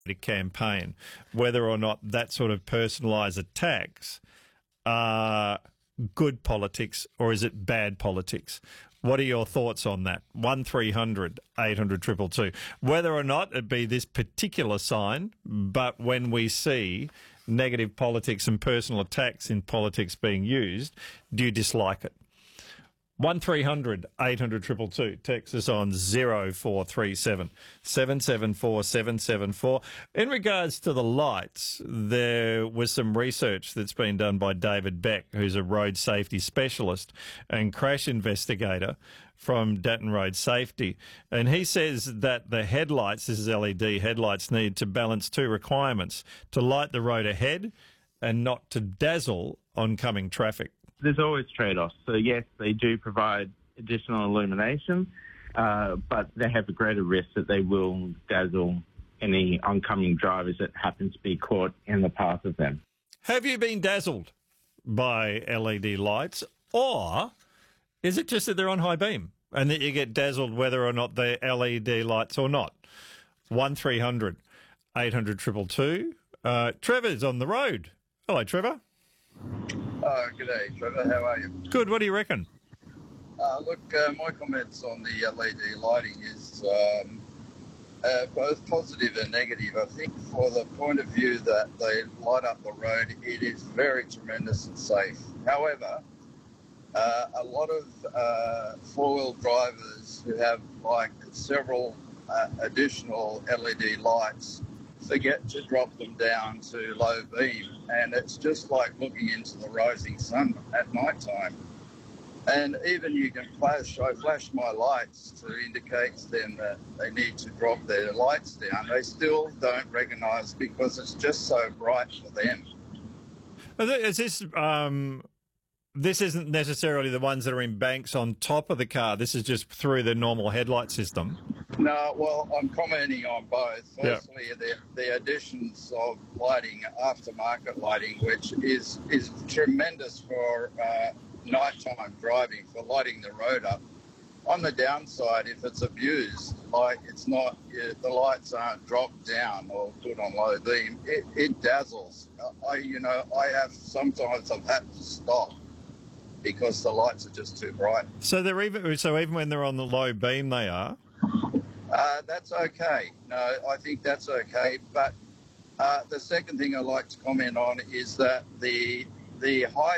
campaign, whether or not that sort of personalised attacks are good politics or is it bad politics? What are your thoughts on that? 1300 800 222. Whether or not it be this particular sign, but when we see negative politics and personal attacks in politics being used, do you dislike it? 1300 800 222. Text us on 0437 774 774. In regards to the lights, there was some research that's been done by David Beck, who's a road safety specialist and crash investigator from Datton Road Safety. And he says that the headlights, this is LED headlights, need to balance two requirements: to light the road ahead and not to dazzle oncoming traffic. There's always trade-offs. So, yes, they do provide additional illumination, but they have a greater risk that they will dazzle any oncoming drivers that happen to be caught in the path of them. Have you been dazzled by LED lights, or is it just that they're on high beam and that you get dazzled whether or not they're LED lights or not? 1300 800 222. Trevor's on the road. Hello, Trevor. G'day, Trevor. How are you? Good. What do you reckon? My comments on the LED lighting is both positive and negative. I think for the point of view that they light up the road, it is very tremendous and safe. However, a lot of four-wheel drivers who have like several additional LED lights forget to drop them down to low beam, and it's just like looking into the rising sun at night time. And even you can I flash my lights to indicate to them that they need to drop their lights down. They still don't recognise because it's just so bright for them. Is this this isn't necessarily the ones that are in banks on top of the car. This is just through the normal headlight system. No, well, I'm commenting on both. Firstly, the additions of lighting, aftermarket lighting, which is tremendous for nighttime driving, for lighting the road up. On the downside, if it's abused, like it's not, the lights aren't dropped down or put on low beam, it dazzles. Sometimes I've had to stop because the lights are just too bright. So even when they're on the low beam, they are. That's okay. No, I think that's okay. But the second thing I'd like to comment on is that the high